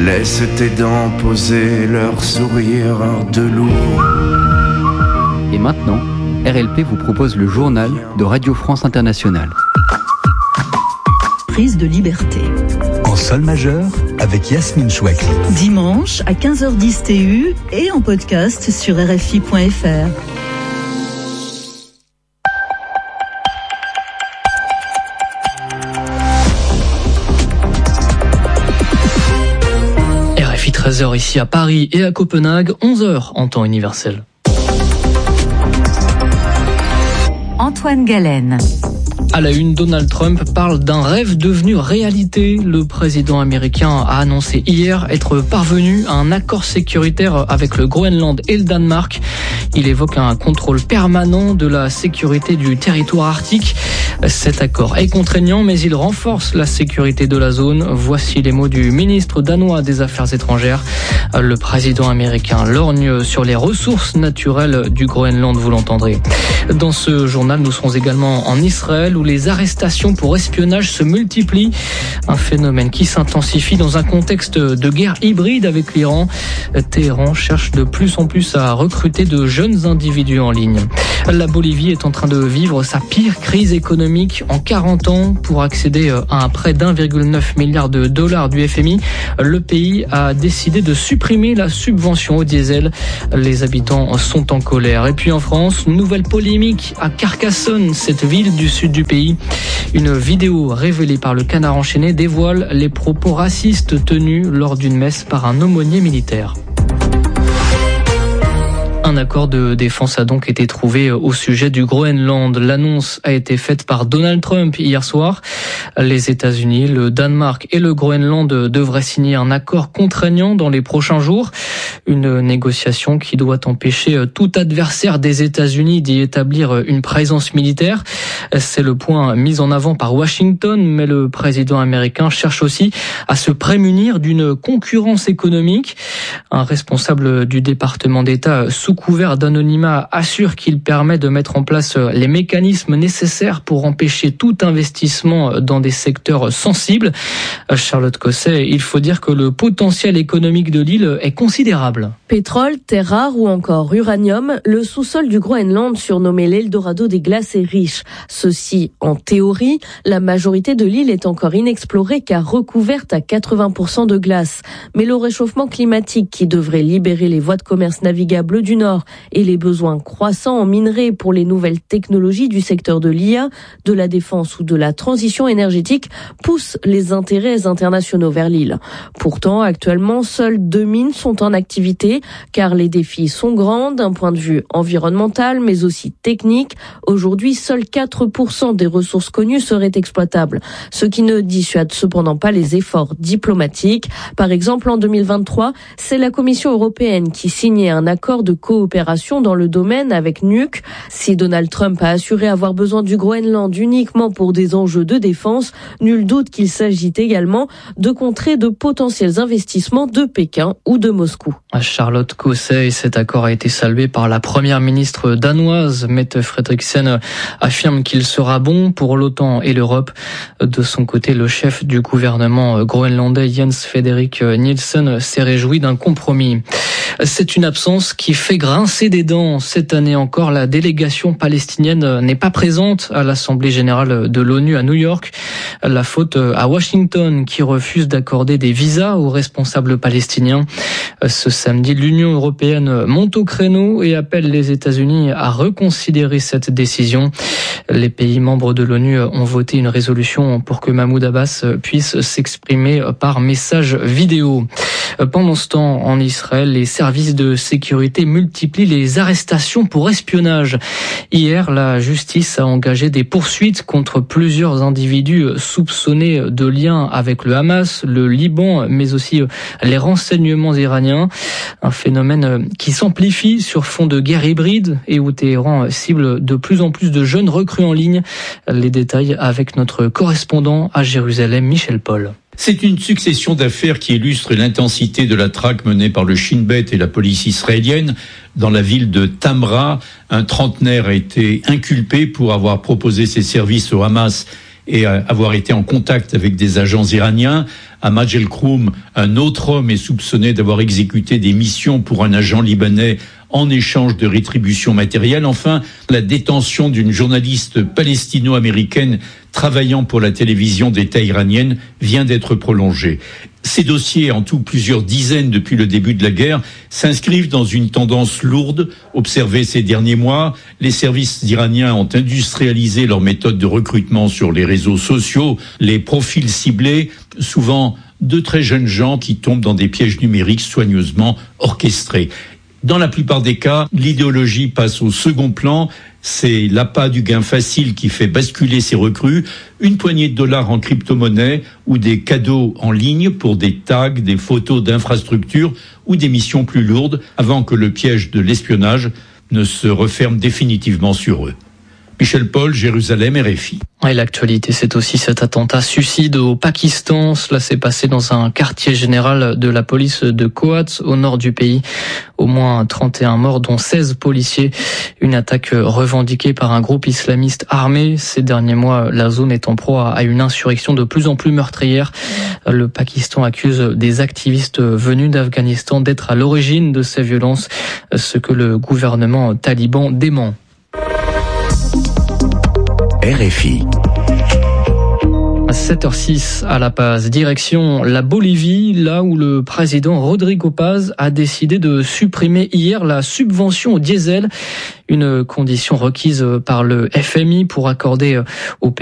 Laisse tes dents poser leur sourire de loup. Et maintenant, RLP vous propose le journal de Radio France Internationale. Prise de liberté. En sol majeur, avec Yasmine Chouakli. Dimanche à 15h10 TU et en podcast sur RFI.fr. RFI 13h ici à Paris et à Copenhague, 11h en temps universel. Antoine Galen. À la une, Donald Trump parle d'un rêve devenu réalité. Le président américain a annoncé hier être parvenu à un accord sécuritaire avec le Groenland et le Danemark. Il évoque un contrôle permanent de la sécurité du territoire arctique. Cet accord est contraignant, mais il renforce la sécurité de la zone. Voici les mots du ministre danois des Affaires étrangères. Le président américain lorgne sur les ressources naturelles du Groenland, vous l'entendrez. Dans ce journal, nous serons également en Israël où les arrestations pour espionnage se multiplient. Un phénomène qui s'intensifie dans un contexte de guerre hybride avec l'Iran. Téhéran cherche de plus en plus à recruter de jeunes individus en ligne. La Bolivie est en train de vivre sa pire crise économique en 40 ans. Pour accéder à un prêt d'1,9 milliard de dollars du FMI, le pays a décidé de supprimer la subvention au diesel. Les habitants sont en colère. Et puis en France, nouvelle polémique à Carcassonne, cette ville du sud du pays. Une vidéo révélée par le Canard enchaîné dévoile les propos racistes tenus lors d'une messe par un aumônier militaire. Un accord de défense a donc été trouvé au sujet du Groenland. L'annonce a été faite par Donald Trump hier soir. Les États-Unis, le Danemark et le Groenland devraient signer un accord contraignant dans les prochains jours. Une négociation qui doit empêcher tout adversaire des États-Unis d'y établir une présence militaire. C'est le point mis en avant par Washington, mais le président américain cherche aussi à se prémunir d'une concurrence économique. Un responsable du département d'État sous couvert d'anonymat assure qu'il permet de mettre en place les mécanismes nécessaires pour empêcher tout investissement dans des secteurs sensibles. Charlotte Cosset, il faut dire que le potentiel économique de l'île est considérable. Pétrole, terres rares ou encore uranium, le sous-sol du Groenland, surnommé l'Eldorado des glaces, est riche. Ceci, en théorie, la majorité de l'île est encore inexplorée car recouverte à 80% de glace. Mais le réchauffement climatique qui devrait libérer les voies de commerce navigables du Nord et les besoins croissants en minerais pour les nouvelles technologies du secteur de l'IA, de la défense ou de la transition énergétique poussent les intérêts internationaux vers l'île. Pourtant, actuellement, seules 2 mines sont en activité car les défis sont grands d'un point de vue environnemental mais aussi technique. Aujourd'hui, seuls 4% des ressources connues seraient exploitables, ce qui ne dissuade cependant pas les efforts diplomatiques. Par exemple, en 2023, c'est la Commission européenne qui signait un accord de coopération dans le domaine avec Nuuk. Si Donald Trump a assuré avoir besoin du Groenland uniquement pour des enjeux de défense, nul doute qu'il s'agit également de contrer de potentiels investissements de Pékin ou de Moscou. Charlotte Cosset, cet accord a été salué par la première ministre danoise. Mette Frederiksen affirme qu'il sera bon pour l'OTAN et l'Europe. De son côté, le chef du gouvernement groenlandais Jens Frederik Nielsen s'est réjoui d'un compromis. C'est une absence qui fait grincer des dents. Cette année encore, la délégation palestinienne n'est pas présente à l'Assemblée générale de l'ONU à New York. La faute à Washington qui refuse d'accorder des visas aux responsables palestiniens. Ce samedi, l'Union européenne monte au créneau et appelle les États-Unis à reconsidérer cette décision. Les pays membres de l'ONU ont voté une résolution pour que Mahmoud Abbas puisse s'exprimer par message vidéo. Pendant ce temps, en Israël, les services de sécurité multiplient les arrestations pour espionnage. Hier, la justice a engagé des poursuites contre plusieurs individus soupçonnés de liens avec le Hamas, le Liban, mais aussi les renseignements iraniens. Un phénomène qui s'amplifie sur fond de guerre hybride et où Téhéran cible de plus en plus de jeunes recrues en ligne. Les détails avec notre correspondant à Jérusalem, Michel Paul. C'est une succession d'affaires qui illustre l'intensité de la traque menée par le Shin Bet et la police israélienne. Dans la ville de Tamra, un trentenaire a été inculpé pour avoir proposé ses services au Hamas et avoir été en contact avec des agents iraniens. Ahmad El-Kroum, un autre homme, est soupçonné d'avoir exécuté des missions pour un agent libanais en échange de rétribution matérielle. Enfin, la détention d'une journaliste palestino-américaine travaillant pour la télévision d'État iranienne vient d'être prolongée. Ces dossiers, en tout plusieurs dizaines depuis le début de la guerre, s'inscrivent dans une tendance lourde observée ces derniers mois. Les services iraniens ont industrialisé leurs méthodes de recrutement sur les réseaux sociaux, les profils ciblés, souvent de très jeunes gens qui tombent dans des pièges numériques soigneusement orchestrés. Dans la plupart des cas, l'idéologie passe au second plan. C'est l'appât du gain facile qui fait basculer ces recrues. Une poignée de dollars en crypto-monnaie ou des cadeaux en ligne pour des tags, des photos d'infrastructures ou des missions plus lourdes avant que le piège de l'espionnage ne se referme définitivement sur eux. Michel Paul, Jérusalem, RFI. Et l'actualité, c'est aussi cet attentat suicide au Pakistan. Cela s'est passé dans un quartier général de la police de Coats, au nord du pays. Au moins 31 morts, dont 16 policiers. Une attaque revendiquée par un groupe islamiste armé. Ces derniers mois, la zone est en proie à une insurrection de plus en plus meurtrière. Le Pakistan accuse des activistes venus d'Afghanistan d'être à l'origine de ces violences, ce que le gouvernement taliban dément. RFI. 7h06 à La Paz, direction la Bolivie, là où le président Rodrigo Paz a décidé de supprimer hier la subvention au diesel, une condition requise par le FMI pour accorder au pays